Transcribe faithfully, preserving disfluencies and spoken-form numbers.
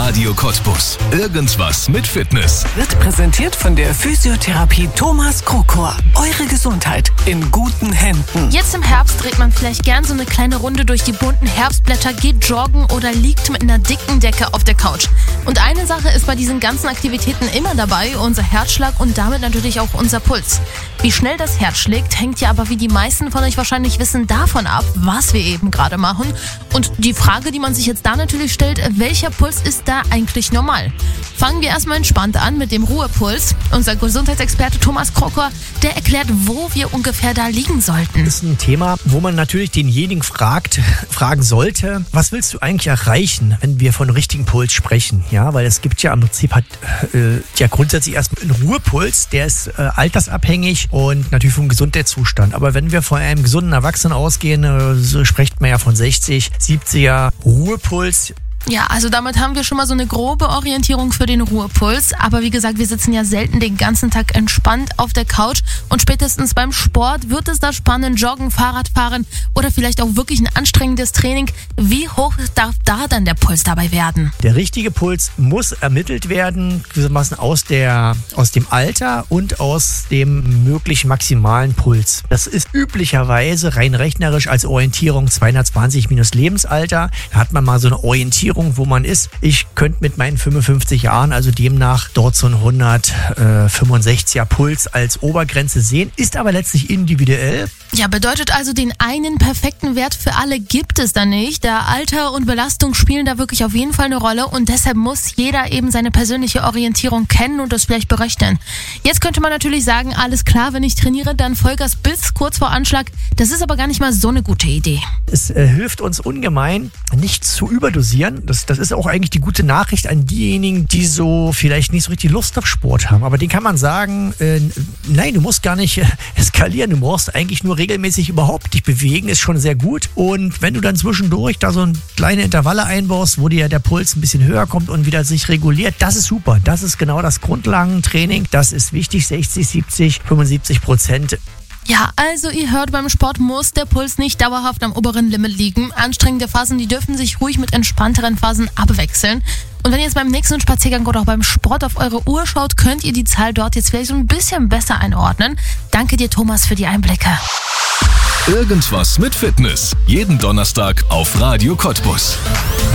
Radio Cottbus. Irgendwas mit Fitness. Wird präsentiert von der Physiotherapie Thomas Krokor. Eure Gesundheit in guten Händen. Jetzt im Herbst dreht man vielleicht gern so eine kleine Runde durch die bunten Herbstblätter, geht joggen oder liegt mit einer dicken Decke auf der Couch. Und eine Sache ist bei diesen ganzen Aktivitäten immer dabei, unser Herzschlag und damit natürlich auch unser Puls. Wie schnell das Herz schlägt, hängt ja aber, wie die meisten von euch wahrscheinlich wissen, davon ab, was wir eben gerade machen. Und die Frage, die man sich jetzt da natürlich stellt, welcher Puls ist da eigentlich normal? Fangen wir erstmal entspannt an mit dem Ruhepuls. Unser Gesundheitsexperte Thomas Krokor, der erklärt, wo wir ungefähr da liegen sollten. Das ist ein Thema, wo man natürlich denjenigen fragt, fragen sollte, was willst du eigentlich erreichen, wenn wir von richtigen Puls sprechen? Ja, weil es gibt ja im Prinzip hat, äh, ja grundsätzlich erstmal einen Ruhepuls, der ist äh, altersabhängig und natürlich vom Gesundheitszustand. Aber wenn wir von einem gesunden Erwachsenen ausgehen, äh, so spricht man ja von sechzig, siebziger Ruhepuls. Ja, also damit haben wir schon mal so eine grobe Orientierung für den Ruhepuls. Aber wie gesagt, wir sitzen ja selten den ganzen Tag entspannt auf der Couch. Und spätestens beim Sport wird es da spannend, Joggen, Fahrradfahren oder vielleicht auch wirklich ein anstrengendes Training. Wie hoch darf da dann der Puls dabei werden? Der richtige Puls muss ermittelt werden, gewissermaßen aus, der, aus dem Alter und aus dem möglichen maximalen Puls. Das ist üblicherweise rein rechnerisch als Orientierung zweihundertzwanzig minus Lebensalter. Da hat man mal so eine Orientierung, wo man ist. Ich könnte mit meinen fünfundfünfzig Jahren also demnach dort so ein hundertfünfundsechziger Puls als Obergrenze sehen, ist aber letztlich individuell. Ja, bedeutet also, den einen perfekten Wert für alle gibt es da nicht. Da Alter und Belastung spielen da wirklich auf jeden Fall eine Rolle und deshalb muss jeder eben seine persönliche Orientierung kennen und das vielleicht berechnen. Jetzt könnte man natürlich sagen, alles klar, wenn ich trainiere, dann Vollgas bis kurz vor Anschlag. Das ist aber gar nicht mal so eine gute Idee. Es äh, hilft uns ungemein, nicht zu überdosieren. Das, das ist auch eigentlich die gute Nachricht an diejenigen, die so vielleicht nicht so richtig Lust auf Sport haben. Aber denen kann man sagen, äh, nein, du musst gar nicht äh, eskalieren. Du brauchst eigentlich nur regelmäßig überhaupt dich bewegen, ist schon sehr gut. Und wenn du dann zwischendurch da so kleine Intervalle einbaust, wo dir der Puls ein bisschen höher kommt und wieder sich reguliert, das ist super. Das ist genau das Grundlagentraining. Das ist wichtig, sechzig, siebzig, fünfundsiebzig Prozent. Ja, also ihr hört, beim Sport muss der Puls nicht dauerhaft am oberen Limit liegen. Anstrengende Phasen, die dürfen sich ruhig mit entspannteren Phasen abwechseln. Und wenn ihr jetzt beim nächsten Spaziergang oder auch beim Sport auf eure Uhr schaut, könnt ihr die Zahl dort jetzt vielleicht so ein bisschen besser einordnen. Danke dir, Thomas, für die Einblicke. Irgendwas mit Fitness. Jeden Donnerstag auf Radio Cottbus.